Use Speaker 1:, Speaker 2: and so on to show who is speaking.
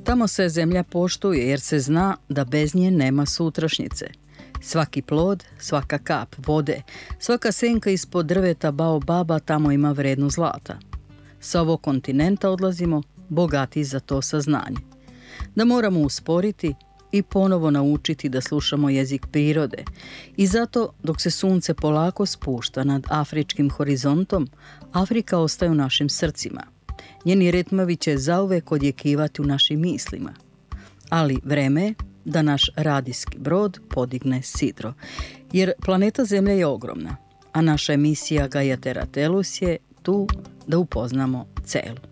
Speaker 1: Tamo se zemlja poštuje jer se zna da bez nje nema sutrašnjice. Svaki plod, svaka kap vode, svaka senka ispod drveta baobaba tamo ima vrednu zlata. Sa ovog kontinenta odlazimo bogati za to saznanje. Da moramo usporiti i ponovo naučiti da slušamo jezik prirode. I zato, dok se sunce polako spušta nad afričkim horizontom, Afrika ostaje u našim srcima. Njeni ritmovi će zauvek odjekivati u našim mislima. Ali vreme je da naš radijski brod podigne sidro. Jer planeta Zemlja je ogromna, a naša emisija Gaia Terra Tellus je tu da upoznamo celu.